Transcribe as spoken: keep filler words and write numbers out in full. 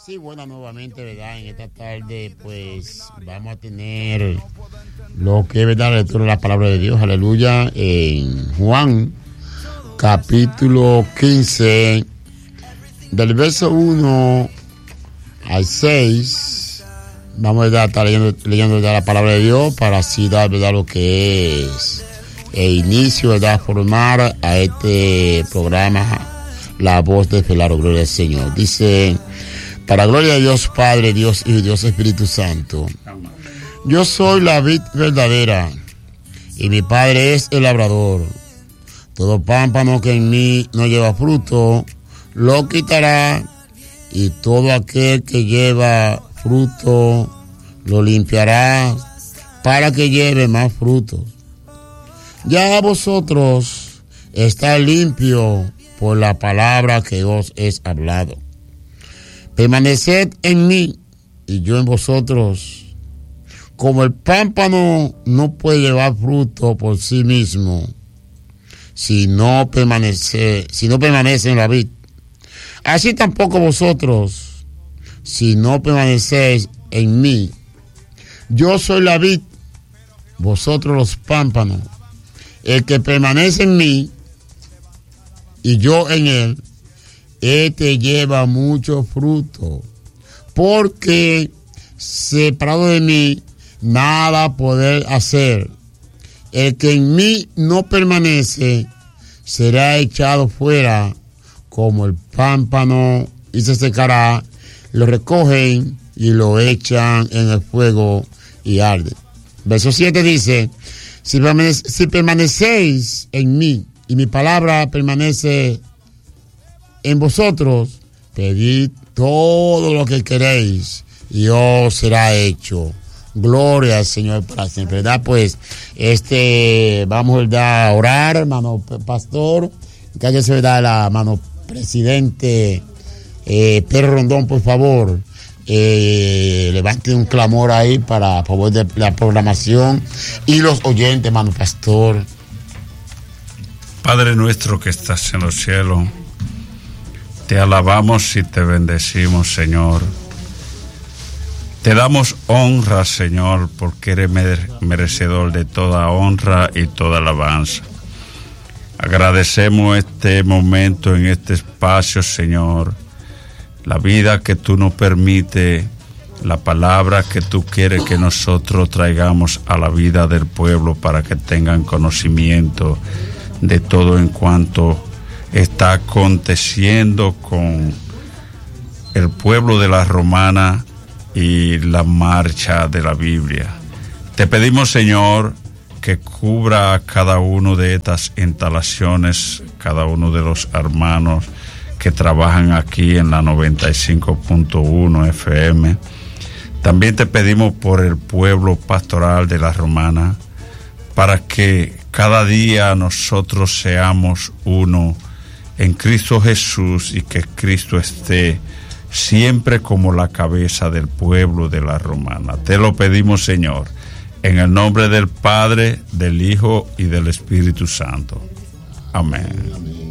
Sí, bueno, nuevamente, ¿verdad? En esta tarde, pues, vamos a tener lo que es, ¿verdad? La lectura de la palabra de Dios, aleluya, en Juan, capítulo quince, del verso uno al seis, vamos a estar leyendo, leyendo ¿verdad? La palabra de Dios para así dar, ¿verdad? Lo que es el inicio, ¿verdad? Formar a este programa, La Voz de Felaro, gloria al Señor. Dice... Para gloria de Dios Padre, Dios Hijo y Dios Espíritu Santo. Yo soy la vid verdadera y mi Padre es el labrador. Todo pámpano que en mí no lleva fruto, lo quitará, y todo aquel que lleva fruto, lo limpiará para que lleve más frutos. Ya vosotros estáis limpios por la palabra que os es hablado. Permaneced en mí y yo en vosotros. Como el pámpano no puede llevar fruto por sí mismo si no permanece, si no permanece en la vid, así tampoco vosotros si no permanecéis en mí. Yo soy la vid, vosotros los pámpanos. El que permanece en mí y yo en él, este lleva mucho fruto, porque separado de mí nada poder hacer. El que en mí no permanece será echado fuera como el pámpano y se secará. Lo recogen y lo echan en el fuego y arde. Verso siete dice: si, permanece, si permanecéis en mí y mi palabra permanece en vosotros, pedid todo lo que queréis y os será hecho. Gloria al Señor para siempre, ¿verdad? Pues, este, vamos ¿verdad? A orar, hermano pastor. Cállese, ¿verdad? La mano presidente eh, Pedro Rondón, por favor. Eh, levante un clamor ahí para a favor de la programación y los oyentes, hermano pastor. Padre nuestro que estás en los cielos, te alabamos y te bendecimos, Señor. Te damos honra, Señor, porque eres merecedor de toda honra y toda alabanza. Agradecemos este momento en este espacio, Señor, la vida que tú nos permites, la palabra que tú quieres que nosotros traigamos a la vida del pueblo para que tengan conocimiento de todo en cuanto está aconteciendo con el pueblo de la Romana y la marcha de la Biblia. Te pedimos, Señor, que cubra a cada uno de estas instalaciones, cada uno de los hermanos que trabajan aquí en la noventa y cinco punto uno F M. También te pedimos por el pueblo pastoral de la Romana, para que cada día nosotros seamos uno en Cristo Jesús y que Cristo esté siempre como la cabeza del pueblo de la Romana. Te lo pedimos, Señor, en el nombre del Padre, del Hijo y del Espíritu Santo. Amén. Amén.